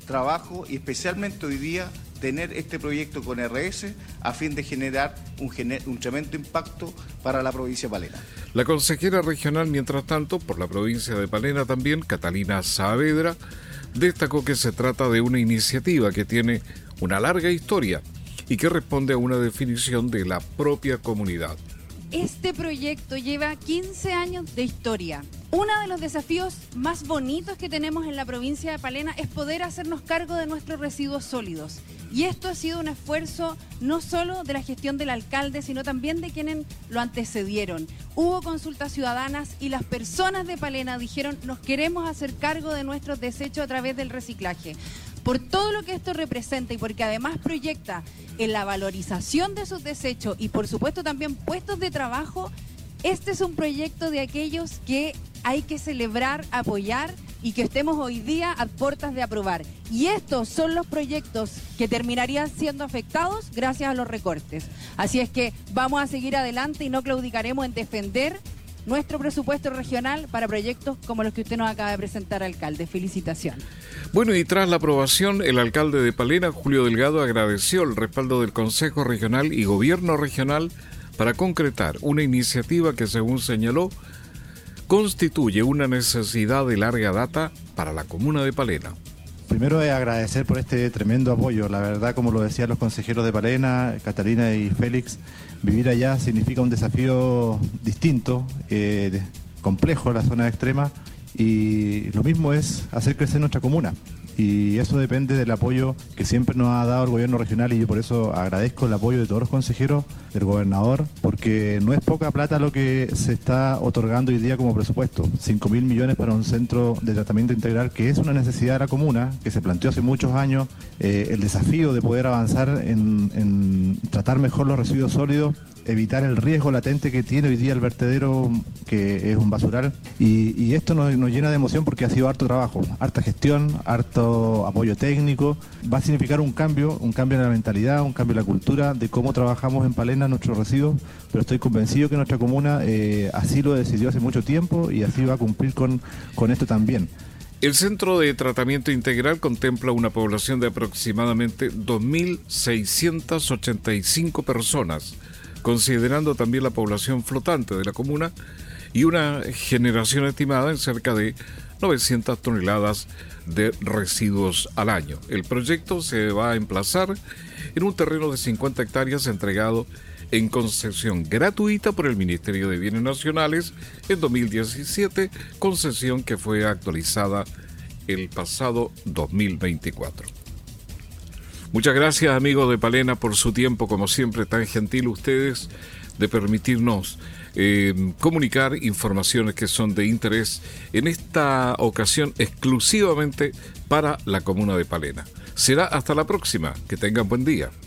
trabajo y especialmente hoy día tener este proyecto con RS a fin de generar un tremendo impacto para la provincia de Palena. La consejera regional, mientras tanto, por la provincia de Palena también, Catalina Saavedra, destacó que se trata de una iniciativa que tiene una larga historia y que responde a una definición de la propia comunidad. Este proyecto lleva 15 años de historia. Uno de los desafíos más bonitos que tenemos en la provincia de Palena es poder hacernos cargo de nuestros residuos sólidos. Y esto ha sido un esfuerzo no solo de la gestión del alcalde, sino también de quienes lo antecedieron. Hubo consultas ciudadanas y las personas de Palena dijeron: nos queremos hacer cargo de nuestros desechos a través del reciclaje. Por todo lo que esto representa y porque además proyecta en la valorización de sus desechos y por supuesto también puestos de trabajo, este es un proyecto de aquellos que hay que celebrar, apoyar y que estemos hoy día a puertas de aprobar. Y estos son los proyectos que terminarían siendo afectados gracias a los recortes. Así es que vamos a seguir adelante y no claudicaremos en defender nuestro presupuesto regional para proyectos como los que usted nos acaba de presentar, alcalde. Felicitaciones. Bueno, y tras la aprobación, el alcalde de Palena, Julio Delgado, agradeció el respaldo del Consejo Regional y Gobierno Regional para concretar una iniciativa que, según señaló, constituye una necesidad de larga data para la comuna de Palena. Primero es agradecer por este tremendo apoyo. La verdad, como lo decían los consejeros de Palena, Catalina y Félix, vivir allá significa un desafío distinto, complejo en la zona extrema, y lo mismo es hacer crecer nuestra comuna. Y eso depende del apoyo que siempre nos ha dado el gobierno regional, y yo por eso agradezco el apoyo de todos los consejeros, del gobernador, porque no es poca plata lo que se está otorgando hoy día como presupuesto. 5.000 millones para un centro de tratamiento integral, que es una necesidad de la comuna, que se planteó hace muchos años, el desafío de poder avanzar en tratar mejor los residuos sólidos, evitar el riesgo latente que tiene hoy día el vertedero, que es un basural, y esto nos llena de emoción porque ha sido harto trabajo, harta gestión, harto apoyo técnico. Va a significar un cambio en la mentalidad, un cambio en la cultura de cómo trabajamos en Palena nuestros residuos, pero estoy convencido que nuestra comuna así lo decidió hace mucho tiempo y así va a cumplir con esto también. El Centro de Tratamiento Integral contempla una población de aproximadamente 2.685 personas, considerando también la población flotante de la comuna y una generación estimada en cerca de 900 toneladas de residuos al año. El proyecto se va a emplazar en un terreno de 50 hectáreas entregado en concesión gratuita por el Ministerio de Bienes Nacionales en 2017, concesión que fue actualizada el pasado 2024. Muchas gracias, amigos de Palena, por su tiempo, como siempre, tan gentil ustedes de permitirnos comunicar informaciones que son de interés, en esta ocasión exclusivamente para la comuna de Palena. Será hasta la próxima. Que tengan buen día.